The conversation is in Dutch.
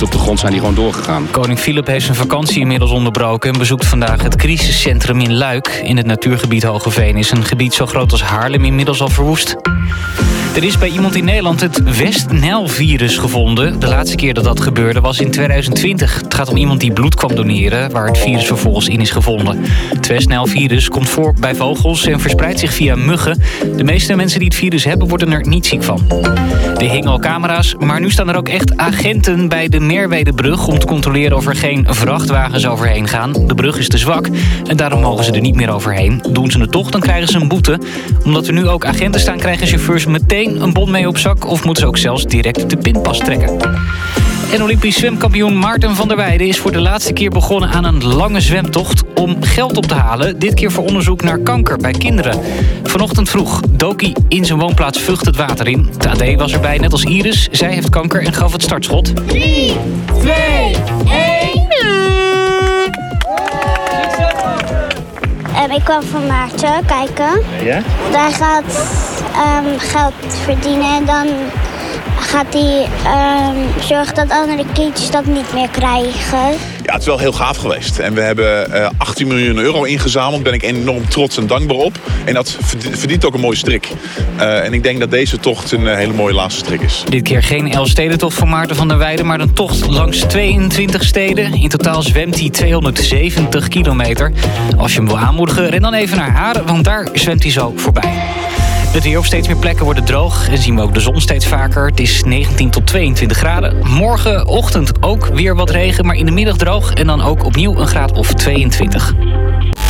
voet op de grond zijn die gewoon doorgegaan. Koning Filip heeft zijn vakantie inmiddels onderbroken en bezoekt vandaag het crisiscentrum in Luik. In het natuurgebied Hogeveen is een gebied zo groot als Haarlem inmiddels al verwoest. Er is bij iemand in Nederland het West-Nijl-virus gevonden. De laatste keer dat dat gebeurde was in 2020. Het gaat om iemand die bloed kwam doneren, waar het virus vervolgens in is gevonden. Het West-Nijl-virus komt voor bij vogels en verspreidt zich via muggen. De meeste mensen die het virus hebben worden er niet ziek van. Er hingen al camera's, maar nu staan er ook echt agenten bij de Merwedebrug om te controleren of er geen vrachtwagens overheen gaan. De brug is te zwak en daarom mogen ze er niet meer overheen. Doen ze het toch, dan krijgen ze een boete. Omdat er nu ook agenten staan, krijgen chauffeurs meteen een bon mee op zak of moeten ze ook zelfs direct de pinpas trekken. En Olympisch zwemkampioen Maarten van der Weijden is voor de laatste keer begonnen aan een lange zwemtocht om geld op te halen. Dit keer voor onderzoek naar kanker bij kinderen. Vanochtend vroeg dook hij in zijn woonplaats Vught het water in. De AD was erbij, net als Iris. Zij heeft kanker en gaf het startschot. 3, 2, 1... Ik kwam van Maarten kijken. Ja? Hij gaat geld verdienen en dan gaat hij zorgen dat andere kindjes dat niet meer krijgen. Ja, het is wel heel gaaf geweest. En we hebben 18 miljoen euro ingezameld. Daar ben ik enorm trots en dankbaar op. En dat verdient ook een mooie strik. En ik denk dat deze tocht een hele mooie laatste strik is. Dit keer geen Elfstedentocht voor Maarten van der Weijden, maar een tocht langs 22 steden. In totaal zwemt hij 270 kilometer. Als je hem wil aanmoedigen, ren dan even naar Haren, want daar zwemt hij zo voorbij. Het weer op steeds meer plekken wordt droog en zien we ook de zon steeds vaker. Het is 19 tot 22 graden. Morgenochtend ook weer wat regen, maar in de middag droog en dan ook opnieuw een graad of 22.